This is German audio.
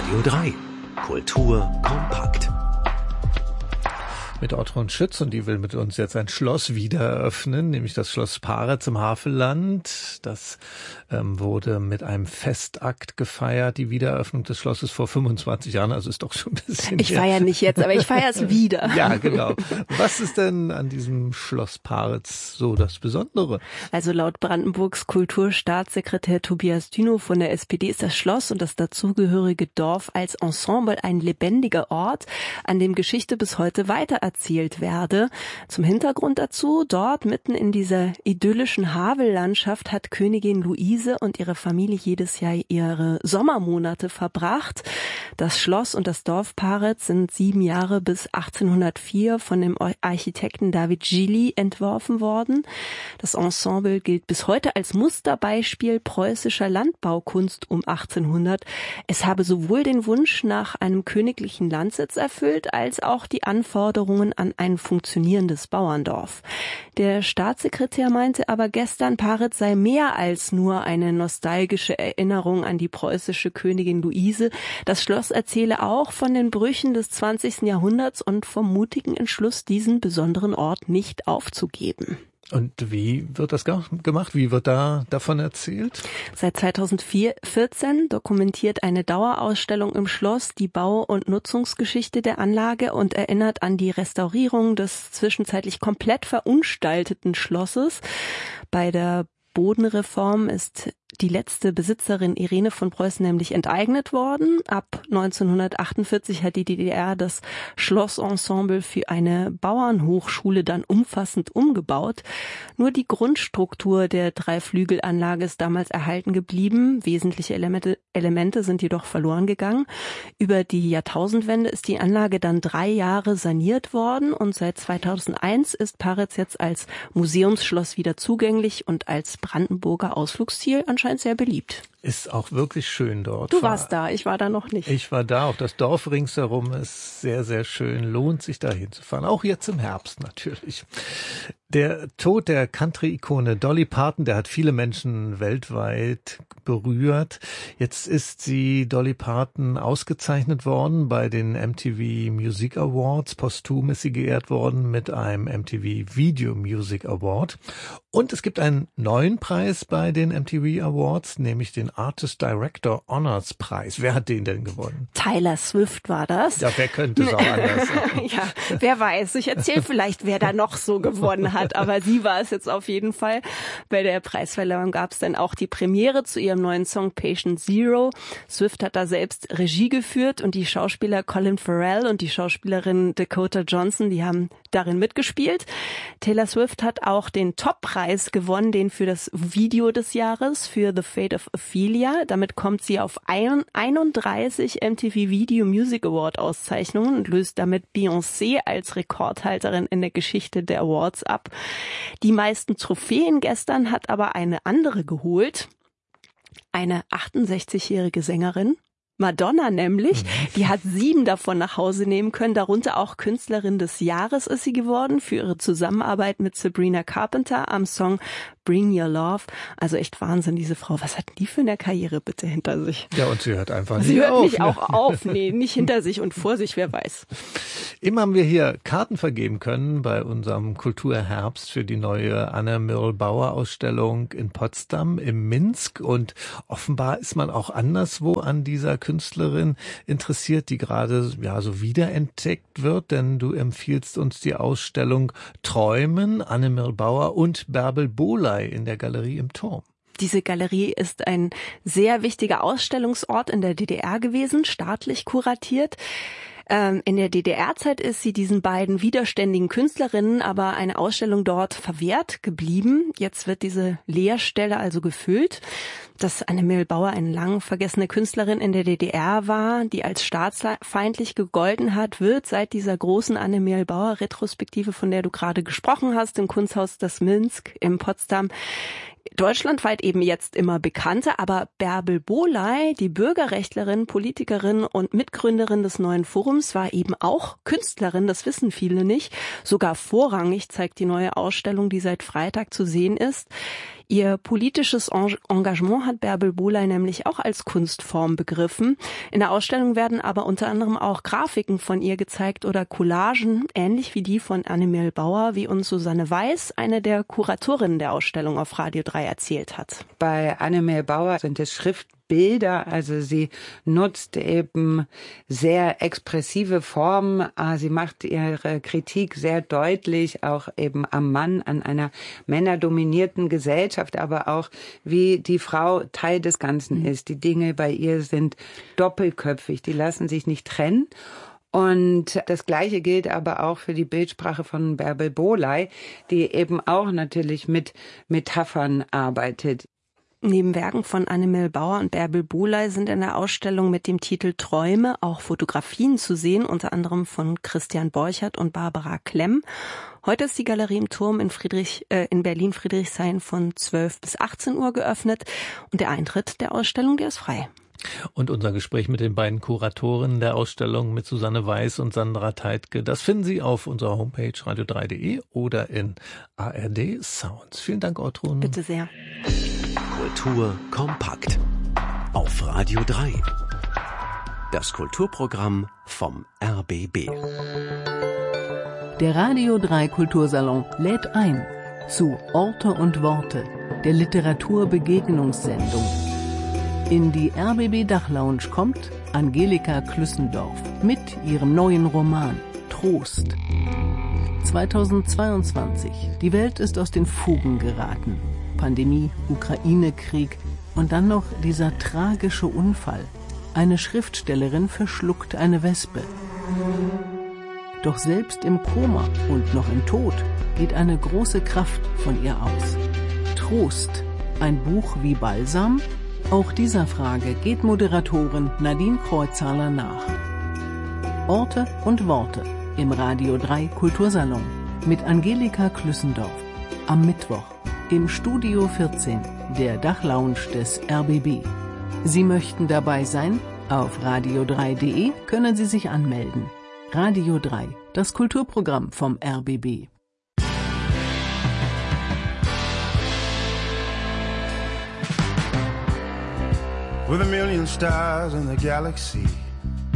Radio 3. Kultur kompakt. Mit Ortrun Schütz, und die will mit uns jetzt ein Schloss wieder eröffnen, nämlich das Schloss Paretz im Havelland. Das wurde mit einem Festakt gefeiert, die Wiedereröffnung des Schlosses vor 25 Jahren, also ist doch schon ein bisschen... Ich feiere nicht jetzt, aber ich feiere es wieder. Ja, genau. Was ist denn an diesem Schloss Paretz so das Besondere? Also laut Brandenburgs Kulturstaatssekretär Tobias Dünow von der SPD ist das Schloss und das dazugehörige Dorf als Ensemble ein lebendiger Ort, an dem Geschichte bis heute weitererzählt werde. Zum Hintergrund dazu, dort mitten in dieser idyllischen Havellandschaft hat Königin Luise und ihre Familie jedes Jahr ihre Sommermonate verbracht. Das Schloss und das Dorf Paretz sind 7 Jahre bis 1804 von dem Architekten David Gilly entworfen worden. Das Ensemble gilt bis heute als Musterbeispiel preußischer Landbaukunst um 1800. Es habe sowohl den Wunsch nach einem königlichen Landsitz erfüllt, als auch die Anforderungen an ein funktionierendes Bauerndorf. Der Staatssekretär meinte aber gestern, Paretz sei mehr als nur eine nostalgische Erinnerung an die preußische Königin Luise. Das Schloss erzähle auch von den Brüchen des 20. Jahrhunderts und vom mutigen Entschluss, diesen besonderen Ort nicht aufzugeben. Und wie wird das gemacht? Wie wird da davon erzählt? Seit 2014 dokumentiert eine Dauerausstellung im Schloss die Bau- und Nutzungsgeschichte der Anlage und erinnert an die Restaurierung des zwischenzeitlich komplett verunstalteten Schlosses. Bei der Bodenreform ist die letzte Besitzerin Irene von Preußen nämlich enteignet worden. Ab 1948 hat die DDR das Schlossensemble für eine Bauernhochschule dann umfassend umgebaut. Nur die Grundstruktur der Dreiflügelanlage ist damals erhalten geblieben. Wesentliche Elemente sind jedoch verloren gegangen. Über die Jahrtausendwende ist die Anlage dann 3 Jahre saniert worden und seit 2001 ist Paretz jetzt als Museumsschloss wieder zugänglich und als Brandenburger Ausflugsziel anscheinend sehr beliebt. Ist auch wirklich schön dort. Du warst da, ich war da noch nicht. Ich war da, auch das Dorf ringsherum ist sehr, sehr schön. Lohnt sich da hinzufahren, auch jetzt im Herbst natürlich. Der Tod der Country-Ikone Dolly Parton, der hat viele Menschen weltweit berührt. Jetzt ist Dolly Parton, ausgezeichnet worden bei den MTV Music Awards. Posthum ist sie geehrt worden mit einem MTV Video Music Award. Und es gibt einen neuen Preis bei den MTV Awards, nämlich den Artist Director Honors Preis. Wer hat den denn gewonnen? Tyler Swift war das. Ja, wer könnte es auch anders sein? Ja, wer weiß. Ich erzähle vielleicht, wer da noch so gewonnen hat. Aber sie war es jetzt auf jeden Fall. Bei der Preisverleihung gab es dann auch die Premiere zu ihrem neuen Song Patient Zero. Swift hat da selbst Regie geführt und die Schauspieler Colin Farrell und die Schauspielerin Dakota Johnson, die haben darin mitgespielt. Taylor Swift hat auch den Top-Preis gewonnen, den für das Video des Jahres, für The Fate of Ophelia. Damit kommt sie auf 31 MTV Video Music Award Auszeichnungen und löst damit Beyoncé als Rekordhalterin in der Geschichte der Awards ab. Die meisten Trophäen gestern hat aber eine andere geholt. Eine 68-jährige Sängerin. Madonna nämlich, die hat 7 davon nach Hause nehmen können, darunter auch Künstlerin des Jahres ist sie geworden für ihre Zusammenarbeit mit Sabrina Carpenter am Song Bring Your Love. Also echt Wahnsinn, diese Frau. Was hat die für eine Karriere bitte hinter sich? Ja, und sie hört einfach nicht auf. Sie hört nicht auch auf. Nee, nicht hinter sich und vor sich, wer weiß. Eben haben wir hier Karten vergeben können bei unserem Kulturherbst für die neue Anne-Mürl-Bauer-Ausstellung in Potsdam im Minsk. Und offenbar ist man auch anderswo an dieser Künstlerin interessiert, die gerade so wiederentdeckt wird, denn du empfiehlst uns die Ausstellung Träumen, Anne-Mürl-Bauer und Bärbel Bohley in der Galerie im Turm. Diese Galerie ist ein sehr wichtiger Ausstellungsort in der DDR gewesen, staatlich kuratiert. In der DDR-Zeit ist sie diesen beiden widerständigen Künstlerinnen aber eine Ausstellung dort verwehrt geblieben. Jetzt wird diese Leerstelle also gefüllt. Dass Anne-Mürl Bauer eine lang vergessene Künstlerin in der DDR war, die als staatsfeindlich gegolten hat, wird seit dieser großen Anne-Mürl Bauer Retrospektive, von der du gerade gesprochen hast, im Kunsthaus das Minsk in Potsdam, deutschlandweit eben jetzt immer bekannter, aber Bärbel Bohley, die Bürgerrechtlerin, Politikerin und Mitgründerin des neuen Forums, war eben auch Künstlerin, das wissen viele nicht. Sogar vorrangig zeigt die neue Ausstellung, die seit Freitag zu sehen ist. Ihr politisches Engagement hat Bärbel Bohley nämlich auch als Kunstform begriffen. In der Ausstellung werden aber unter anderem auch Grafiken von ihr gezeigt oder Collagen, ähnlich wie die von Annemel Bauer, wie uns Susanne Weiß, eine der Kuratorinnen der Ausstellung auf Radio 3 erzählt hat. Bei Annemel Bauer sind es Schriftbilder, also sie nutzt eben sehr expressive Formen. Sie macht ihre Kritik sehr deutlich, auch eben am Mann, an einer männerdominierten Gesellschaft, aber auch wie die Frau Teil des Ganzen ist. Die Dinge bei ihr sind doppelköpfig, die lassen sich nicht trennen. Und das Gleiche gilt aber auch für die Bildsprache von Bärbel Bohley, die eben auch natürlich mit Metaphern arbeitet. Neben Werken von Annemel Bauer und Bärbel Bohley sind in der Ausstellung mit dem Titel Träume auch Fotografien zu sehen, unter anderem von Christian Borchert und Barbara Klemm. Heute ist die Galerie im Turm in Berlin-Friedrichshain von 12 bis 18 Uhr geöffnet und der Eintritt der Ausstellung, der ist frei. Und unser Gespräch mit den beiden Kuratoren der Ausstellung, mit Susanne Weiß und Sandra Teitke, das finden Sie auf unserer Homepage radio3.de oder in ARD Sounds. Vielen Dank, Ortrun. Bitte sehr. Kultur kompakt auf Radio 3. Das Kulturprogramm vom RBB. Der Radio 3 Kultursalon lädt ein zu Orte und Worte, der Literaturbegegnungssendung. In die RBB Dachlounge kommt Angelika Klüssendorf mit ihrem neuen Roman Trost. 2022. Die Welt ist aus den Fugen geraten. Pandemie, Ukraine-Krieg und dann noch dieser tragische Unfall. Eine Schriftstellerin verschluckt eine Wespe. Doch selbst im Koma und noch im Tod geht eine große Kraft von ihr aus. Trost, ein Buch wie Balsam? Auch dieser Frage geht Moderatorin Nadine Kreuzhaler nach. Orte und Worte im Radio 3 Kultursalon mit Angelika Klüssendorf am Mittwoch im Studio 14 der Dachlounge des RBB. Sie möchten dabei sein? Auf radio3.de können Sie sich anmelden. Radio 3, das Kulturprogramm vom RBB. With a million stars in the galaxy,